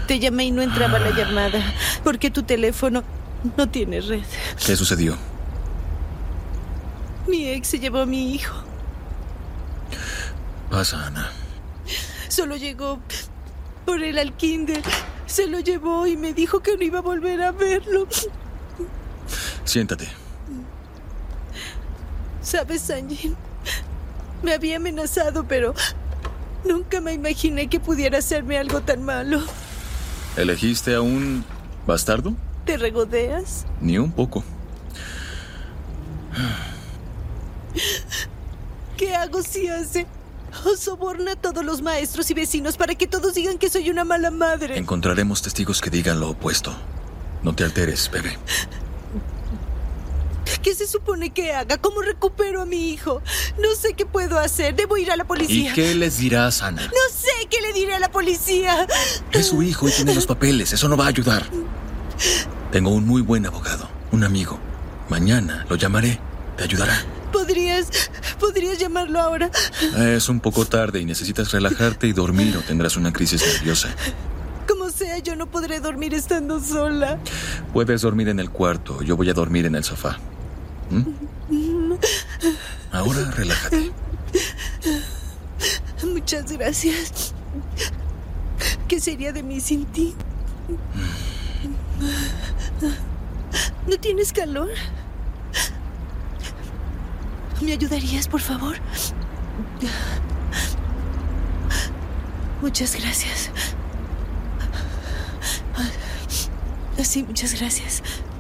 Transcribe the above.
Te llamé y no entraba la llamada, porque tu teléfono no tiene red. ¿Qué sucedió? Mi ex se llevó a mi hijo. Pasa, Ana. Solo llegó por él al kinder. Se lo llevó y me dijo que no iba a volver a verlo. Siéntate. ¿Sabes, Sanjin? Me había amenazado, pero nunca me imaginé que pudiera hacerme algo tan malo. ¿Elegiste a un bastardo? ¿Te regodeas? Ni un poco. ¿Qué hago si hace? O soborna a todos los maestros y vecinos para que todos digan que soy una mala madre. Encontraremos testigos que digan lo opuesto. No te alteres, bebé. ¿Qué se supone que haga? ¿Cómo recupero a mi hijo? No sé qué puedo hacer. Debo ir a la policía. ¿Y qué les dirás, Ana? No sé qué le diré a la policía. Es su hijo y tiene los papeles. Eso no va a ayudar. Tengo un muy buen abogado, un amigo. Mañana lo llamaré. Te ayudará. ¿Podrías llamarlo ahora? Es un poco tarde y necesitas relajarte y dormir o tendrás una crisis nerviosa. Como sea, yo no podré dormir estando sola. Puedes dormir en el cuarto. Yo voy a dormir en el sofá. Ahora relájate. Muchas gracias. ¿Qué sería de mí sin ti? ¿No tienes calor? ¿Me ayudarías, por favor? Muchas gracias. Sí, muchas gracias.